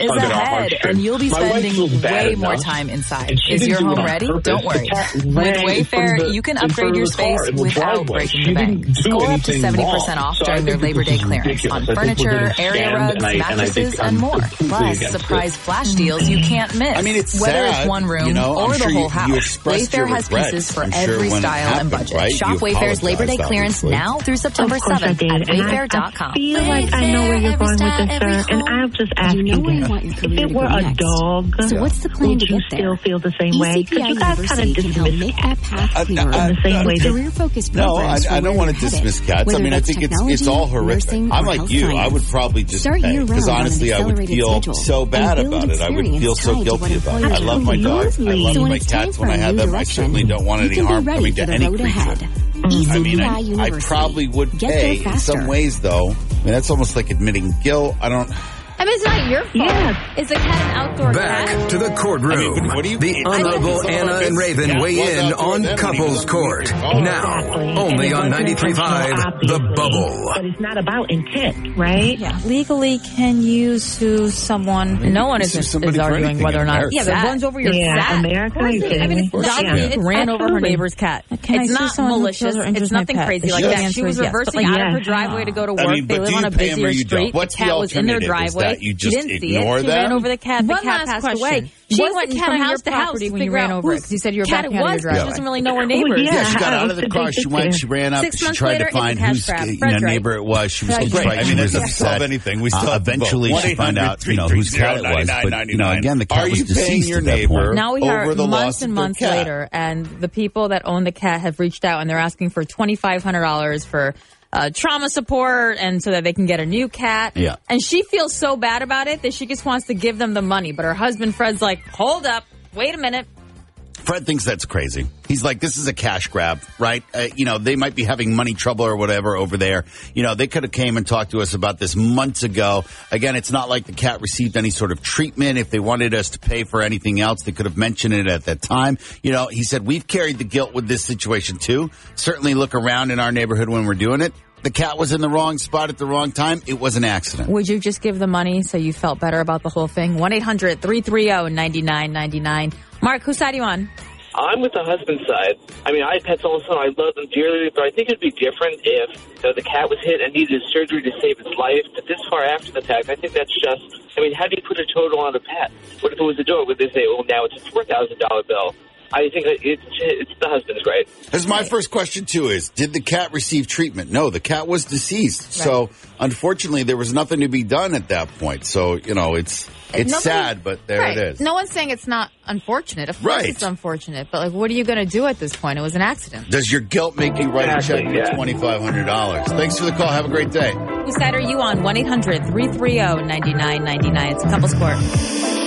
is ahead, and you'll be spending way more time inside. Is your home ready? Don't worry. With Wayfair, you can upgrade your space without breaking the bank. Score up to 70% off during their Labor Day clearance on furniture, area rugs, mattresses, and more. Plus, surprise flash deals you can't miss. I mean, it's whether sad, it's one room or the whole house. Wayfair has pieces for every style and budget. Right? Shop Wayfair's Labor Day clearance now through September 7th at Wayfair.com. I feel like I know where you're going with this, sir, and I'll just ask you this. If it were a dog, so what's the plan would you still feel the same way? Because you guys kind of dismiss cats in the same way that... No, I don't want to dismiss cats. I mean, I think it's all horrific. I'm like you. I would probably just pay. Because honestly, I would feel so bad about it. I would feel so guilty about it. I love my dogs. I love my cats when I have them. I certainly don't want any harm coming to any creature. I mean, I probably would pay in some ways, though. I mean, that's almost like admitting guilt. I mean, it's not your fault. Yes. It's a cat an outdoor Back cat? to the courtroom. The Honorable Anna and Raven weigh in on Couples Court. Now, only on 93.5 The Bubble. But it's not about intent, right? Yeah. Legally, can you sue someone? No one is arguing whether or not. Yeah, but one's over your cat. America. It ran over her neighbor's cat. It's not malicious. It's nothing crazy like that. She was reversing out of her driveway to go to work. They live on a busier street. The cat was in their driveway. You just didn't see ignore it. She that? ran over the cat. The One cat last passed question. away. She Was went the cat from on house your to house property to when you figure ran out over it? whose 'Cause you said you were cat backing it out of your was. driveway. She doesn't really know her neighbors. Yeah, she got out of the car. She went. She ran up. 6 She months tried later, to find it's a whose cash grab. neighbor it was. She was Right. contrite. I She mean, was it doesn't upset. solve anything. We still Eventually, she found out, whose cat it was. But again, the cat Are was you paying deceased your at that neighbor point. Now we over are the months loss and of their months cat? later, and the people that own the cat have reached out, and they're asking for $2,500 for trauma support, and so that they can get a new cat. Yeah. And she feels so bad about it that she just wants to give them the money. But her husband, Fred's like, hold up, wait a minute. Fred thinks that's crazy. He's like, this is a cash grab, right? They might be having money trouble or whatever over there. They could have came and talked to us about this months ago. Again, it's not like the cat received any sort of treatment. If they wanted us to pay for anything else, they could have mentioned it at that time. He said, we've carried the guilt with this situation too. Certainly look around in our neighborhood when we're doing it. The cat was in the wrong spot at the wrong time. It was an accident. Would you just give the money so you felt better about the whole thing? 1-800-330-9999. Mark, whose side are you on? I'm with the husband's side. I mean, I had pets also. I love them dearly, but I think it'd be different if the cat was hit and needed surgery to save its life. But this far after the fact, I think that's just, how do you put a total on a pet? What if it was a dog? Would they say, now it's a $4,000 bill? I think it's the husband's, right? As my first question, too, is, did the cat receive treatment? No, the cat was deceased. Right. So, unfortunately, there was nothing to be done at that point. So, it's sad, but there it is. No one's saying it's not unfortunate. Of course it's unfortunate. But, what are you going to do at this point? It was an accident. Does your guilt make you write a check for $2,500? Thanks for the call. Have a great day. Whose side are you on? 1-800-330-9999. It's a Couples Court.